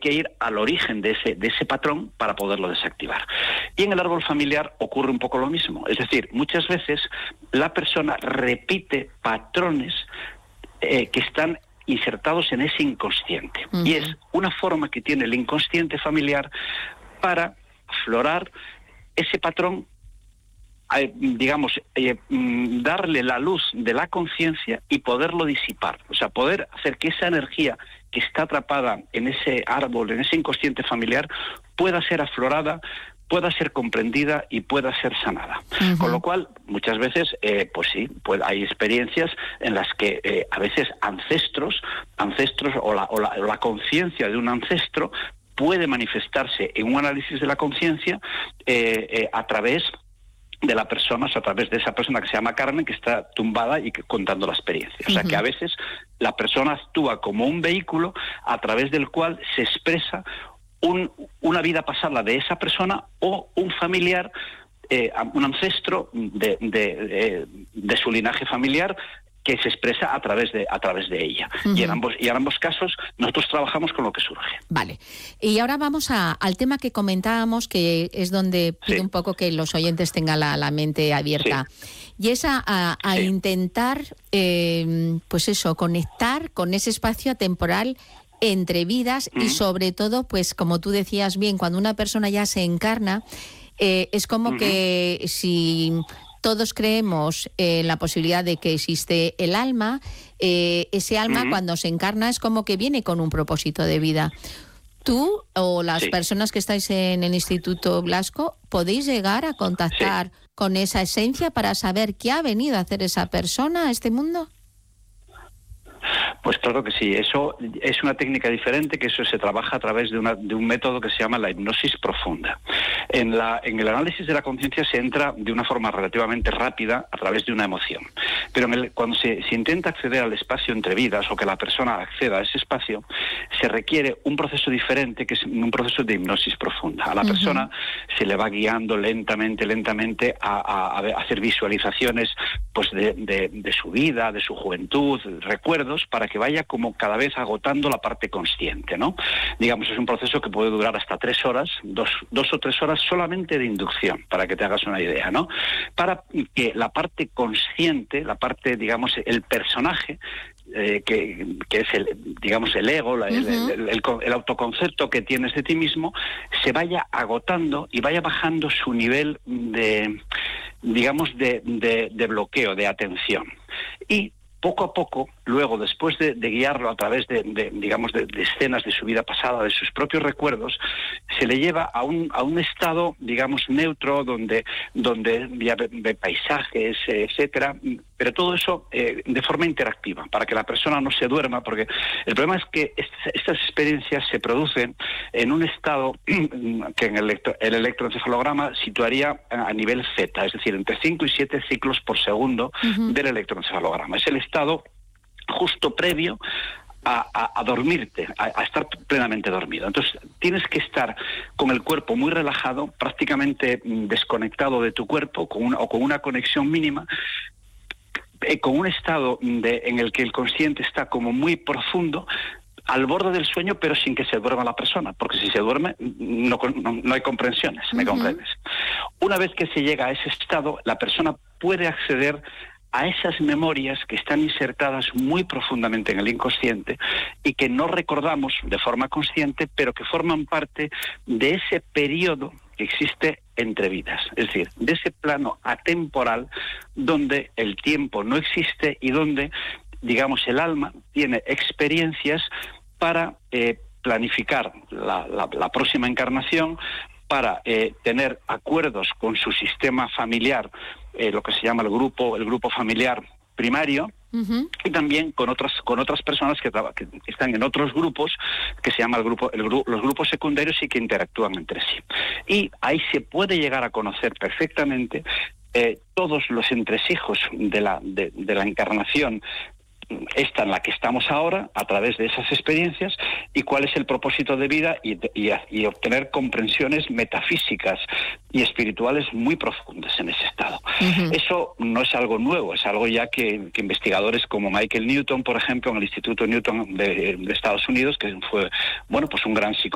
que ir al origen de ese patrón para poderlo desactivar. Y en el árbol familiar ocurre un poco lo mismo. Es decir, muchas veces la persona repite patrones que están insertados en ese inconsciente. Y es una forma que tiene el inconsciente familiar para aflorar ese patrón, darle la luz de la conciencia y poderlo disipar. O sea, poder hacer que esa energía que está atrapada en ese árbol, en ese inconsciente familiar, pueda ser aflorada, pueda ser comprendida y pueda ser sanada. Con lo cual, muchas veces, hay experiencias en las que a veces ancestros o la conciencia de un ancestro puede manifestarse en un análisis de la conciencia a través de la persona, o sea, a través de esa persona que se llama Carmen, que está tumbada y contando la experiencia. O sea, que a veces la persona actúa como un vehículo a través del cual se expresa una vida pasada de esa persona o un familiar, un ancestro de su linaje familiar, que se expresa a través de ella. Y en ambos casos nosotros trabajamos con lo que surge. Vale. Y ahora vamos al tema que comentábamos, que es donde pido un poco que los oyentes tengan la mente abierta. Sí. Y es a intentar, conectar con ese espacio temporal entre vidas y sobre todo, pues como tú decías bien, cuando una persona ya se encarna, es como que si todos creemos en la posibilidad de que existe el alma, ese alma cuando se encarna es como que viene con un propósito de vida. Tú o las personas que estáis en el Instituto Blasco, ¿podéis llegar a contactar con esa esencia para saber qué ha venido a hacer esa persona a este mundo? Pues claro que sí, eso es una técnica diferente, que eso se trabaja a través de un método que se llama la hipnosis profunda. En el análisis de la conciencia se entra de una forma relativamente rápida a través de una emoción, pero cuando se intenta acceder al espacio entre vidas, o que la persona acceda a ese espacio, se requiere un proceso diferente, que es un proceso de hipnosis profunda. A la persona se le va guiando lentamente a hacer visualizaciones pues de su vida, de su juventud, recuerdos, para que vaya como cada vez agotando la parte consciente, ¿no? Digamos, es un proceso que puede durar hasta 3 horas, dos o 3 horas solamente de inducción, para que te hagas una idea, ¿no? Para que la parte consciente, la parte, digamos, el personaje, que es el ego, el autoconcepto que tienes de ti mismo, se vaya agotando y vaya bajando su nivel de bloqueo, de atención. Y poco a poco, luego, después de guiarlo a través de escenas de su vida pasada, de sus propios recuerdos, se le lleva a un estado, digamos, neutro, donde ve paisajes, etcétera, pero todo eso de forma interactiva, para que la persona no se duerma, porque el problema es que estas experiencias se producen en un estado que en el electroencefalograma situaría a nivel Z, es decir, entre 5 y 7 ciclos por segundo del electroencefalograma. Es el estado justo previo a dormirte, a estar plenamente dormido. Entonces tienes que estar con el cuerpo muy relajado, prácticamente desconectado de tu cuerpo, con una conexión mínima, con un estado en el que el consciente está como muy profundo, al borde del sueño, pero sin que se duerma la persona, porque si se duerme no hay comprensiones, ¿me comprendes? Una vez que se llega a ese estado, la persona puede acceder a esas memorias que están insertadas muy profundamente en el inconsciente y que no recordamos de forma consciente, pero que forman parte de ese periodo que existe entre vidas, es decir, de ese plano atemporal donde el tiempo no existe y donde, digamos, el alma tiene experiencias para planificar la próxima encarnación, para tener acuerdos con su sistema familiar, lo que se llama el grupo familiar primario, y también con otras personas que están en otros grupos, que se llama los grupos secundarios, y que interactúan entre sí. Y ahí se puede llegar a conocer perfectamente todos los entresijos de la encarnación, esta en la que estamos ahora, a través de esas experiencias, y cuál es el propósito de vida, y obtener comprensiones metafísicas y espirituales muy profundas en ese estado. Eso no es algo nuevo, es algo ya que investigadores como Michael Newton, por ejemplo, en el Instituto Newton de Estados Unidos, que fue, un gran psicólogo,